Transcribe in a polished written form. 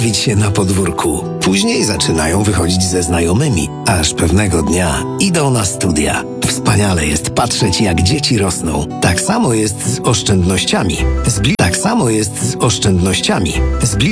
bawić się na podwórku. Później zaczynają wychodzić ze znajomymi, aż pewnego dnia idą na studia. Wspaniale jest patrzeć, jak dzieci rosną. Tak samo jest z oszczędnościami.